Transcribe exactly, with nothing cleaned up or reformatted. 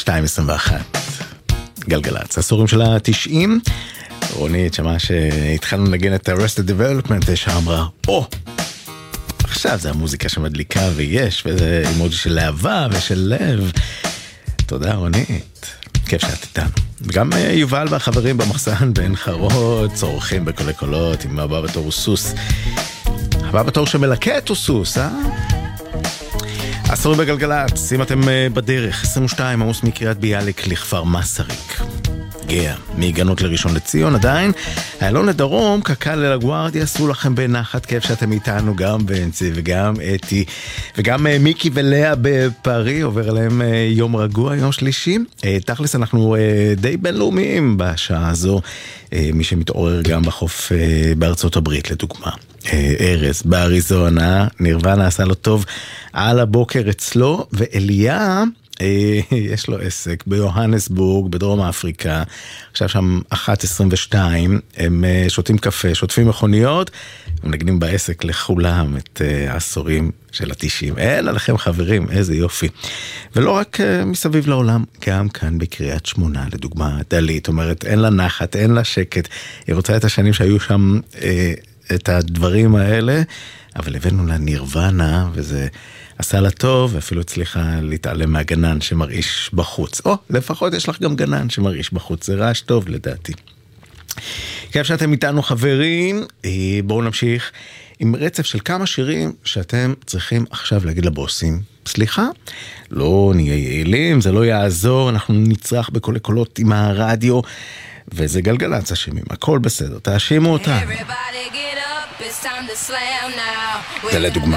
שתיים עשרים ואחת. גלגלצ, הסורים של ה-תשעים. רונית שמעה שהתחלנו לנגן את Arrested Development, שאמרה, או, עכשיו זה המוזיקה שמדליקה ויש, וזה אימוג'י של להבה ושל לב. תודה רונית, כיף שאת איתנו. וגם יובל והחברים במחסן בין חרות, צורכים בקולי קולות עם הבא בתור סוס. הבא בתור שמלקה את סוס, אה? הסורים בגלגלצ, אם אתם בדרך, עשרים ושתיים, עמוס מקריית ביאליק לכפר מסריק. גאה, מגנות לראשון לציון עדיין. איילון לדרום, קק"ל אל הגוארדיה, עשו לכם בנחת, כיף שאתם איתנו, גם בנצי וגם אתי, וגם מיקי ולאה בפארי, עובר עליהם יום רגוע, יום שלישי. תכלס אנחנו די בינלאומיים בשעה הזו, מי שמתעורר גם בחוף בארצות הברית, לדוגמה. ארז, באריזונה, נירוונה עשה לו טוב על הבוקר אצלו, ואליה, יש לו עסק ביוהנסבורג, בדרום אפריקה, עכשיו שם אחת עשרים ושתיים, הם שותים קפה, שוטפים מכוניות, ומנגנים בעסק לכולם את העשורים של התשעים. אין עליכם חברים, איזה יופי. ולא רק מסביב לעולם, גם כאן בקריית שמונה, לדוגמה, דלית, אומרת, אין לה נחת, אין לה שקט, היא רוצה את השנים שהיו שם את הדברים האלה, אבל הבאנו לה נירוונה, וזה עשה לה טוב, ואפילו הצליחה להתעלם מהגנן שמרעיש בחוץ. או, לפחות יש לך גם גנן שמרעיש בחוץ, זה רעש טוב לדעתי. כיף שאתם איתנו חברים, בואו נמשיך עם רצף של כמה שירים שאתם צריכים עכשיו להגיד לבוסים. סליחה, לא נהיה יעילים, זה לא יעזור, אנחנו נצרח בכל קולות עם הרדיו, וזה גלגלצ אשמים, הכל בסדר, תאשימו אותה. זה לדוגמה.